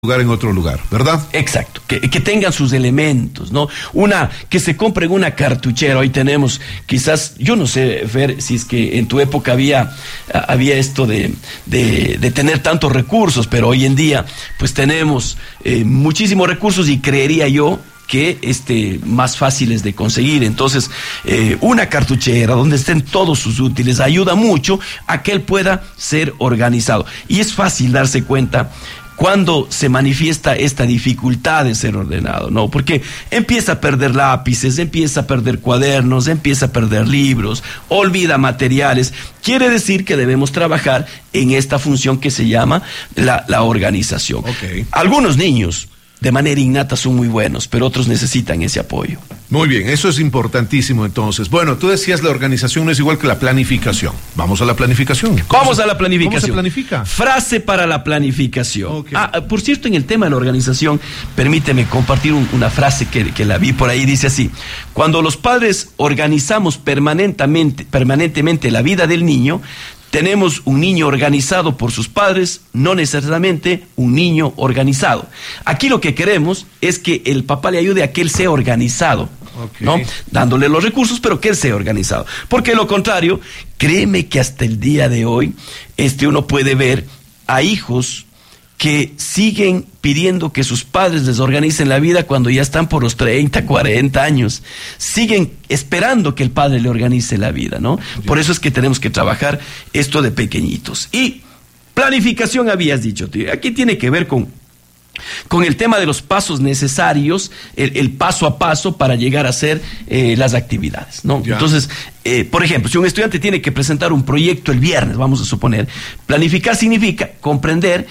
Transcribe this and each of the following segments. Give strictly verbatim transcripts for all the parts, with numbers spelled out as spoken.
lugar en otro lugar, ¿verdad? Exacto, que, que tengan sus elementos, ¿no? Una, que se compren una cartuchera. Hoy tenemos, quizás, yo no sé, Fer, si es que en tu época había, había esto de, de, de tener tantos recursos, pero hoy en día, pues tenemos eh, muchísimos recursos y creería yo que este, más fáciles de conseguir. Entonces, eh, una cartuchera donde estén todos sus útiles ayuda mucho a que él pueda ser organizado. Y es fácil darse cuenta cuando se manifiesta esta dificultad de ser ordenado, ¿no? Porque empieza a perder lápices, empieza a perder cuadernos, empieza a perder libros, olvida materiales. Quiere decir que debemos trabajar en esta función que se llama la, la organización. Okay. Algunos niños de manera innata son muy buenos, pero otros necesitan ese apoyo. Muy bien, eso es importantísimo entonces. Bueno, tú decías la organización no es igual que la planificación. Vamos a la planificación. Vamos se, a la planificación. ¿Cómo se planifica? Frase para la planificación. Okay. Ah, por cierto, en el tema de la organización, permíteme compartir un, una frase que, que la vi por ahí, dice así: cuando los padres organizamos permanentemente, permanentemente la vida del niño, tenemos un niño organizado por sus padres, no necesariamente un niño organizado. Aquí lo que queremos es que el papá le ayude a que él sea organizado, okay, ¿no? Dándole los recursos, pero que él sea organizado. Porque de lo contrario, créeme que hasta el día de hoy, este, uno puede ver a hijos que siguen pidiendo que sus padres les organicen la vida cuando ya están por los treinta, cuarenta años. Siguen esperando que el padre le organice la vida, ¿no? Por eso es que tenemos que trabajar esto de pequeñitos. Y planificación habías dicho, tío. Aquí tiene que ver con, con el tema de los pasos necesarios, el, el paso a paso para llegar a hacer eh, las actividades, ¿no? Ya. Entonces, eh, por ejemplo, si un estudiante tiene que presentar un proyecto el viernes, vamos a suponer, planificar significa comprender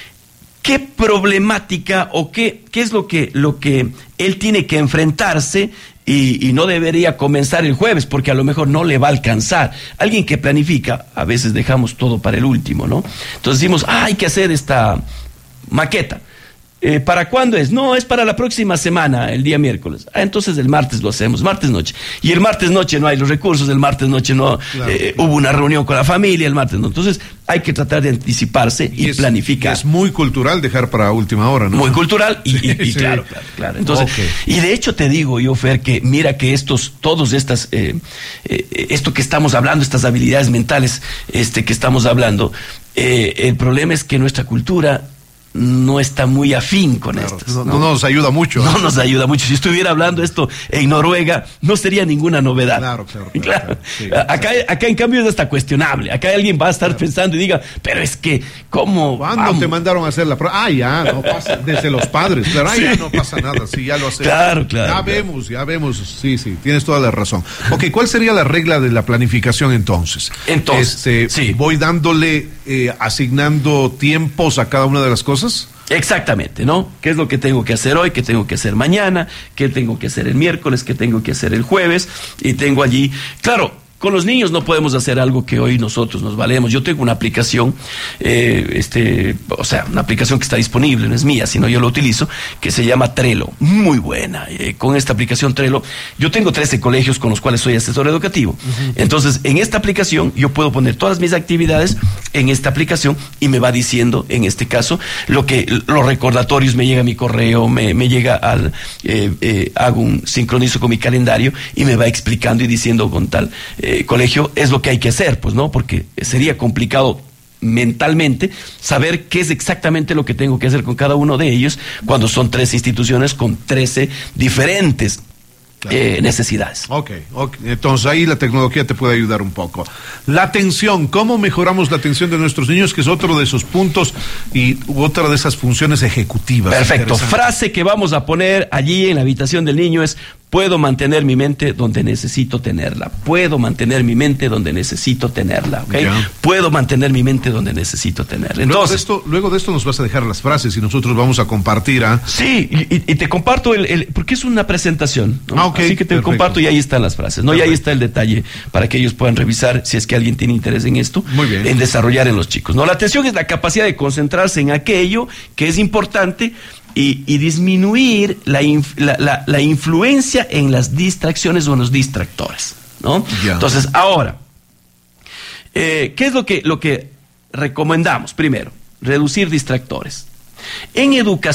qué problemática o qué, qué es lo que, lo que él tiene que enfrentarse y, y no debería comenzar el jueves porque a lo mejor no le va a alcanzar. Alguien que planifica, a veces dejamos todo para el último, ¿no? Entonces decimos, ah, hay que hacer esta maqueta. Eh, ¿Para cuándo es? No, es para la próxima semana, el día miércoles. Ah, entonces el martes lo hacemos, martes noche. Y el martes noche no hay los recursos, el martes noche no, claro, eh, hubo una reunión con la familia, el martes no. Entonces hay que tratar de anticiparse y, y es, planificar. Es muy cultural dejar para última hora, ¿no? Muy cultural y, sí, y, y sí. claro, claro, claro. Entonces, okay. Y de hecho te digo yo, Fer, que mira que estos, todos estas, eh, eh, esto que estamos hablando, estas habilidades mentales, este que estamos hablando, eh, el problema es que nuestra cultura no está muy afín con claro, estas. No, no, no nos ayuda mucho. No nos ayuda mucho. Si estuviera hablando esto en Noruega, no sería ninguna novedad. Claro, claro. claro, claro. claro. Sí, acá, acá en cambio es hasta cuestionable. Acá alguien va a estar claro. pensando y diga, pero es que, ¿cómo? ¿Cuándo vamos? Te mandaron a hacer la prueba? Ah, ya, no pasa. Desde los padres. Claro, ah, sí. ya no pasa nada. Sí, ya lo hacemos. Claro, claro. Ya claro. vemos, ya vemos. Sí, sí, tienes toda la razón. Ok, ¿cuál sería la regla de la planificación entonces? Entonces, este, sí. ¿voy dándole, eh, asignando tiempos a cada una de las cosas? Exactamente, ¿no? ¿Qué es lo que tengo que hacer hoy? ¿Qué tengo que hacer mañana? ¿Qué tengo que hacer el miércoles? ¿Qué tengo que hacer el jueves? Y tengo allí, claro, con los niños no podemos hacer algo que hoy nosotros nos valemos. Yo tengo una aplicación, eh, este, o sea, una aplicación que está disponible, no es mía, sino yo lo utilizo, que se llama Trello, muy buena. Eh, con esta aplicación Trello, yo tengo trece colegios con los cuales soy asesor educativo. Uh-huh. Entonces, en esta aplicación, yo puedo poner todas mis actividades en esta aplicación y me va diciendo, en este caso, lo que los recordatorios, me llega a mi correo, me, me llega al, eh, eh, hago un sincronizo con mi calendario y me va explicando y diciendo con tal Eh, colegio es lo que hay que hacer, pues no, porque sería complicado mentalmente saber qué es exactamente lo que tengo que hacer con cada uno de ellos cuando son tres instituciones con trece diferentes claro. eh, necesidades. Ok, ok, entonces ahí la tecnología te puede ayudar un poco. La atención, ¿cómo mejoramos la atención de nuestros niños? Que es otro de esos puntos y otra de esas funciones ejecutivas. Perfecto, frase que vamos a poner allí en la habitación del niño es: puedo mantener mi mente donde necesito tenerla. Puedo mantener mi mente donde necesito tenerla, ¿ok? Ya. Puedo mantener mi mente donde necesito tenerla. Entonces, luego de esto, luego de esto nos vas a dejar las frases y nosotros vamos a compartir. ¿Ah? Sí, y, y te comparto el, el, porque es una presentación, ¿no? Ah, okay, así que te perfecto. comparto y ahí están las frases, ¿no? Perfecto. Y ahí está el detalle para que ellos puedan revisar si es que alguien tiene interés en esto. Muy bien. En desarrollar en los chicos, ¿no? La atención es la capacidad de concentrarse en aquello que es importante Y, y disminuir la, inf, la, la, la influencia en las distracciones o en los distractores, ¿no? Yeah. Entonces, ahora, eh, ¿qué es lo que, lo que recomendamos? Primero, reducir distractores. En educación